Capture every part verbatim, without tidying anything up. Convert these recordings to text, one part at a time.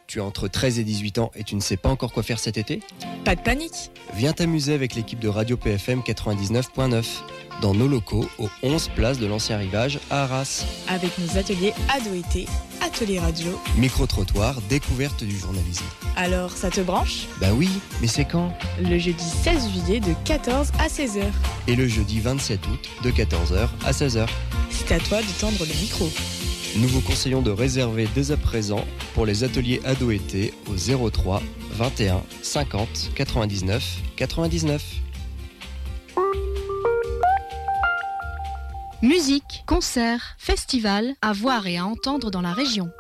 Tu as entre treize et dix-huit ans et tu ne sais pas encore quoi faire cet été ? Pas de panique. Viens t'amuser avec l'équipe de Radio P F M quatre-vingt-dix-neuf point neuf dans nos locaux au onze place de l'Ancien Rivage à Arras. Avec nos ateliers ado-été, atelier radio. Micro-trottoir, découverte du journalisme. Alors, ça te branche ? Bah oui, mais c'est quand ? Le jeudi seize juillet de quatorze à seize heures. Et le jeudi vingt-sept août de quatorze heures à seize heures. C'est à toi de tendre le micro. Nous vous conseillons de réserver dès à présent pour les ateliers ado-été au zéro trois vingt et un cinquante quatre-vingt-dix-neuf quatre-vingt-dix-neuf. Musique, concerts, festivals, à voir et à entendre dans la région.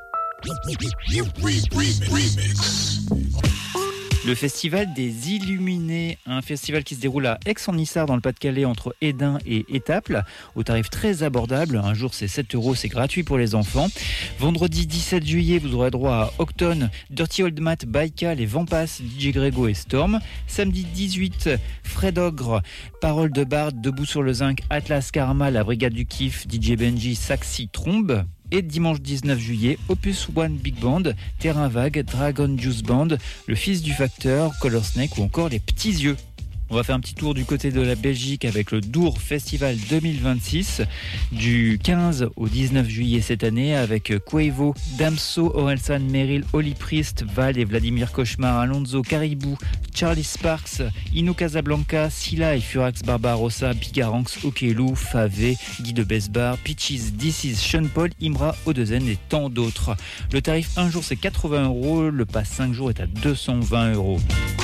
Le festival des Illuminés, un festival qui se déroule à Aix-en-Issard dans le Pas-de-Calais entre Hesdin et Étaples, au tarif très abordable. Un jour c'est sept euros, c'est gratuit pour les enfants. Vendredi dix-sept juillet, vous aurez droit à Octone, Dirty Old Mat, Baïkal et Vampas, D J Grégo et Storm. Samedi dix-huit, Fred Ogre, Parole de Bard, Debout sur le Zinc, Atlas Karma, La Brigade du Kiff, D J Benji, Saxi, Trombe. Et dimanche dix-neuf juillet, Opus One Big Band, Terrain Vague, Dragon Juice Band, Le Fils du Facteur, Color Snake ou encore Les Petits Yeux. On va faire un petit tour du côté de la Belgique avec le Dour Festival deux mille vingt-six du quinze au dix-neuf juillet cette année avec Quavo, Damso, Orelsan, Meryl, Oli Priest, Val et Vladimir Cauchemar, Alonso, Caribou, Charlie Sparks, Inu Casablanca, Silla et Furax Barbarossa, Bigaranx, Okelou, Favé, Guy de Besbar, Peaches, This is Sean Paul, Imra, Odezen et tant d'autres. Le tarif un jour c'est quatre-vingts euros, le pass cinq jours est à deux cent vingt euros.